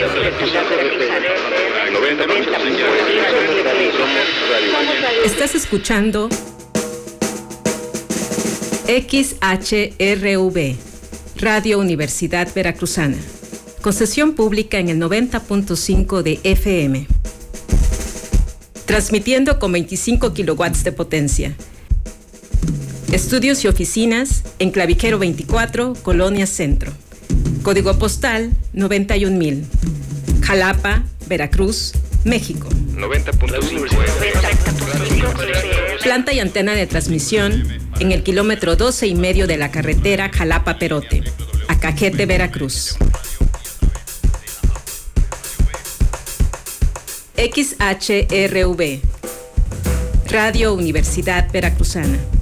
Estás escuchando XHRV, Radio Universidad Veracruzana, concesión pública en el 90.5 de FM, transmitiendo con 25 kilowatts de potencia. Estudios y oficinas en Clavijero 24, Colonia Centro. Código postal 91,000. Jalapa, Veracruz, México. 90.5. Planta y antena de transmisión en el kilómetro 12,5 de la carretera Jalapa-Perote, Acajete, Veracruz. XHRV, Radio Universidad Veracruzana.